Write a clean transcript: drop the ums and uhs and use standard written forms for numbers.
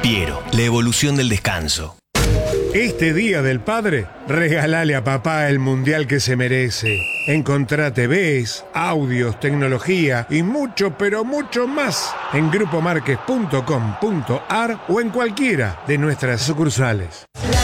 Piero, la evolución del descanso. Este Día del Padre, regálale a papá el mundial que se merece. Encontrá TVs, audios, tecnología y mucho, pero mucho más en grupomarques.com.ar o en cualquiera de nuestras sucursales.